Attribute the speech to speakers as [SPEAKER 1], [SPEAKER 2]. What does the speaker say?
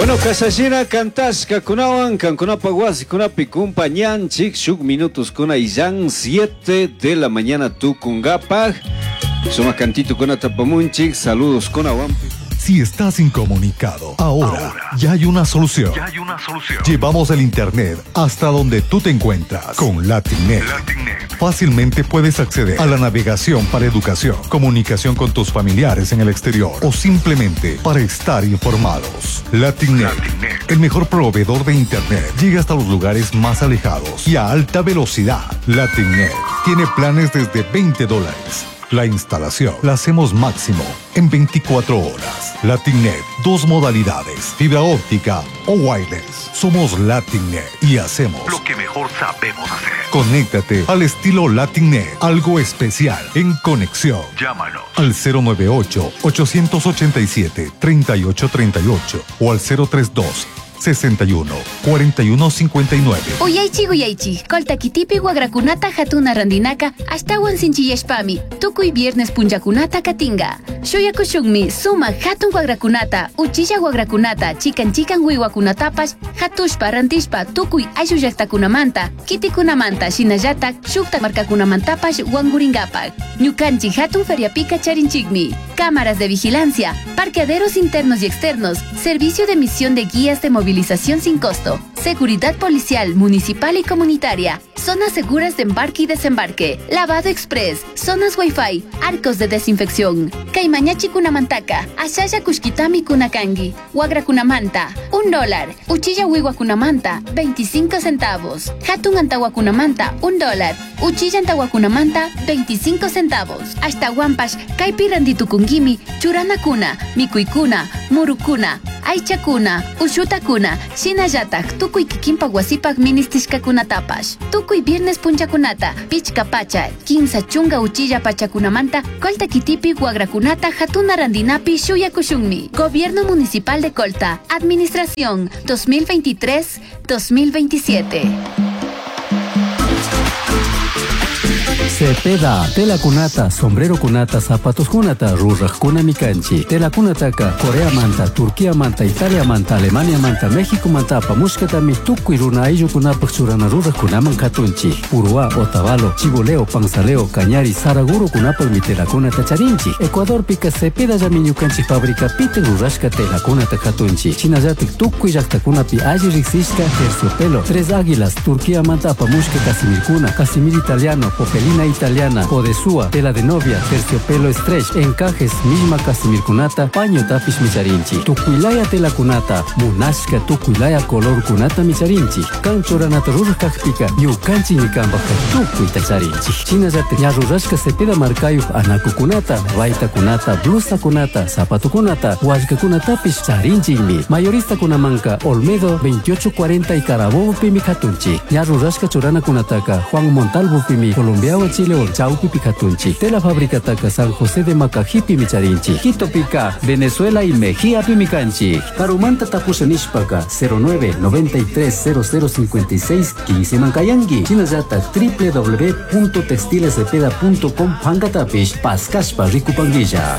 [SPEAKER 1] Bueno, Casallera Cantasca Kunawan, Canconapa Guasi, Kunapi, Cumpañan, Chic, Shuk, minutos con Aizan, 7 de la mañana, Tucungapa. Soma Cantito con Atapamunchik, saludos con Aguampi.
[SPEAKER 2] Si estás incomunicado, ahora ya hay una solución. Llevamos el internet hasta donde tú te encuentras con Latinnet. Fácilmente puedes acceder a la navegación para educación, comunicación con tus familiares en el exterior o simplemente para estar informados. Latinnet, el mejor proveedor de internet, llega hasta los lugares más alejados y a alta velocidad. Latinnet tiene planes desde $20. La instalación la hacemos máximo en 24 horas. Latinnet, 2 modalidades, fibra óptica o wireless. Somos Latinnet y hacemos
[SPEAKER 3] lo que mejor sabemos hacer.
[SPEAKER 2] Conéctate al estilo Latinnet, algo especial en conexión.
[SPEAKER 3] Llámanos
[SPEAKER 2] al 098-887-3838 o al 032-61-4159.
[SPEAKER 4] Uyaychi, kolta kitipi wagrakunata hatuna randinaka, ashtawan sinchiyashpami, tukuy viernes punjakunata katinga. Shoyakushunmi, suma hatun wagrakunata, uchilla wagrakunata, chikan wiwakunatapash, hatushpa rantishpa, tukuy ayshu llaqtakunamanta, kitikunamanta, shinallatak, shukta markakunamantapash wanguringapak. Ñukanchi hatun feriapika charinchikmi. Cámaras de vigilancia, parqueaderos internos y externos, servicio de emisión de guías de movilización sin costo, seguridad policial, municipal y comunitaria, zonas seguras de embarque y desembarque, lavado express, zonas wifi, arcos de desinfección. Kaimañachi kunamantaka, ashaya kushkitami kunakangi, wagra kunamanta, $1, uchilla wiwa kunamanta, 25 centavos, hatun antawa kunamanta, $1, uchilla antawa kunamanta, 25 centavos. Hasta Wampash, kaipi randitukungimi, churana kuna, mikuikuna, murukuna, aichakuna, ushutakuna, shinayatak, tukuy kikimpa wasipak ministishkakunatapash. Tukuy viernes punchakunata, pichka pacha, 15 chunga uchilla pachakunamanta, kolta kitipi wagrakunata, hatuna randinapi shuyakushunmi. Gobierno Municipal de Colta, Administración 2023-2027.
[SPEAKER 5] Cepeda, tela kunata, sombrero kunata, zapatos kunata, rurraj kuna mikanchi. Tela kunataka, Corea manta, Turquía manta, Italia manta, Alemania manta, México manta, pamushkatami, tukuy runa ayllu kunapak churana rurraj kunaman katunchi. Urua, Otavalo, Chiboleo, Panzaleo, Cañari, Saraguro kunapak mi tela kunata charinchi. Ecuador pika Cepeda llami ñukanchi fábrica piten rurrashka tela kunata katunchi. Chinallatik tukuy llaqtakunapi ayllu riksishka terciopelo. Tres águilas, Turquía manta, pamushka casimir kuna, casimir italiano, popelina italiana, podesúa, tela de novia, terciopelo stretch, encajes, misma casimir kunata, paño tapish micharinchi. Tukuilaya tela kunata, munashka tukuilaya color kunata micharinchi. Kanchoranata rurkakpika, yukanchi nikambaka tukuy tacharinchi. Chinallate ñarurashka Cepeda markayup anaku kunata, vaita kunata, blusa kunata, zapato kunata, washka kunatapish charinchimi. Mayorista kunamanka, Olmedo 2840 y Carabobo pimi katunchi. Ñarurashka churana kunataka, Juan Montalvo pimi, Colombiawa Chile o Chaupi Picatunchi. Tela fábrica taca San José de Macajipi Micharinchi. Quito Pica, Venezuela y Mejía Pimicanchi. Carumanta Tapusanishpaca 0993005615 Mancayangi. Chinayata www.textilescepeda.com Pangatapish Pascashpa Ricupanguilla.